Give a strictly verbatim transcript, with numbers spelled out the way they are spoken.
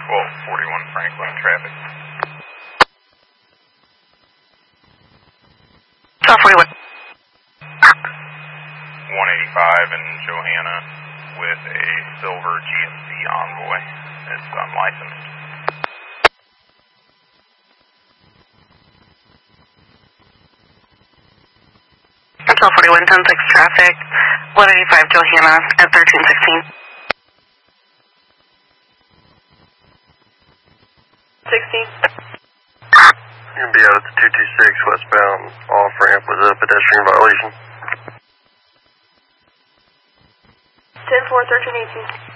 twelve forty-one Franklin traffic. twelve forty-one. one eighty-five in Johanna with a silver G M C Envoy. It's unlicensed. twelve forty-one, ten six traffic, one eighty-five Johanna at thirteen sixteen. sixteen. You're going to be out at the two two six westbound off-ramp with a pedestrian violation. ten four, thirteen eighteen.